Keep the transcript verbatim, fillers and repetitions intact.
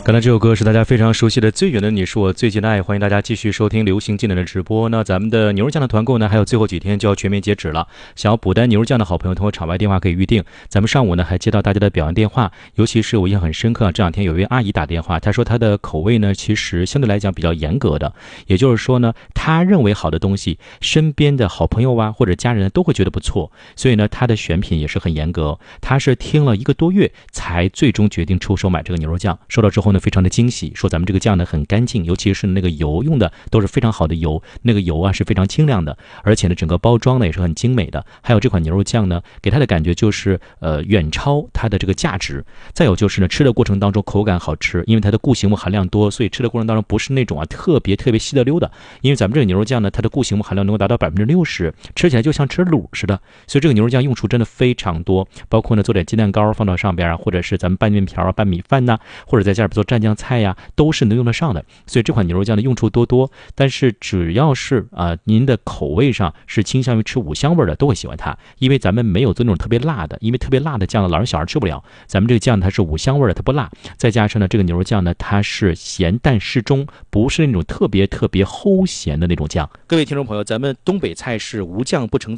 刚才这首歌是大家非常熟悉的《最远的你是我最近的爱》，欢迎大家继续收听流行经典的直播。那咱们的牛肉酱的团购呢，还有最后几天就要全面截止了。想要补单牛肉酱的好朋友，通过场外电话可以预定。咱们上午呢还接到大家的表扬电话，尤其是我印象很深刻，这两天有一位阿姨打电话，她说她的口味呢其实相对来讲比较严格的，也就是说呢，她认为好的东西，身边的好朋友啊或者家人都会觉得不错，所以呢她的选品也是很严格。她是听了一个多月才最终决定出手买这个牛肉酱，收到之后呢非常的惊喜，说咱们这个酱呢很干净，尤其是那个油用的都是非常好的油，那个油啊是非常清亮的，而且呢整个包装呢也是很精美的。还有这款牛肉酱呢给它的感觉就是呃远超它的这个价值。再有就是呢吃的过程当中口感好吃，因为它的固形物含量多，所以吃的过程当中不是那种啊特别特别稀的溜的，因为咱们这个牛肉酱呢它的固形物含量能够达到百分之六十，吃起来就像吃卤似的，所以这个牛肉酱用处真的非常多，包括呢做点鸡蛋糕放到上边啊，或者是咱们拌面条啊拌米饭呐、啊，或者在家里做蘸酱菜呀、啊，都是能用得上的。所以这款牛肉酱的用处多多，但是只要是啊、呃、您的口味上是倾向于吃五香味的，都会喜欢它，因为咱们没有做那种特别辣的，因为特别辣的酱呢老人小孩吃不了，咱们这个酱它是五香味的，它不辣，再加上呢这个牛肉酱呢它是咸淡适中，不是那种特别特别齁咸的那种酱。各位听众朋友，咱们东北菜是无酱不成